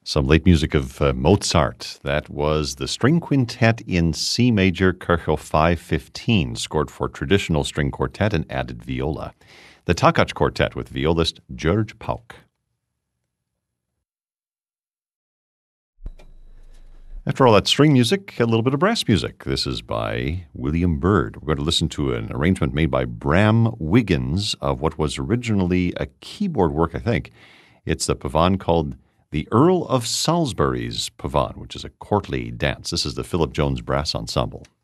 Some late music of Mozart. That was the String Quintet in C major, Kercho 515, scored for traditional string quartet and added viola. The Takács Quartet with violist György Pauk. After all that string music, a little bit of brass music. This is by William Byrd. We're going to listen to an arrangement made by Bram Wiggins of what was originally a keyboard work, I think. It's the pavane called The Earl of Salisbury's Pavane, which is a courtly dance. This is the Philip Jones Brass Ensemble.